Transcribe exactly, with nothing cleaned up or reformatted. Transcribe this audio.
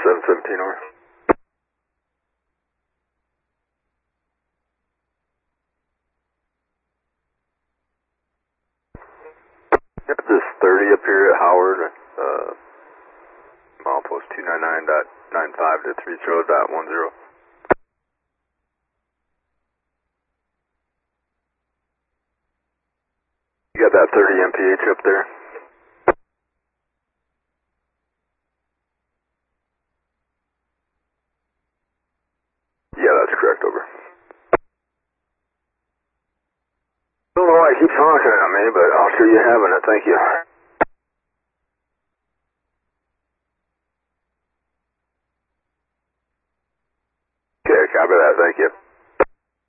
seven seventeen, over. Yep, this thirty up here at Howard, uh, milepost two ninety-nine point nine five to three zero point one zero. You got that thirty M P H up there? Yeah, that's correct, over. I don't know why it keeps honking at me, but I'll sure you having it, thank you.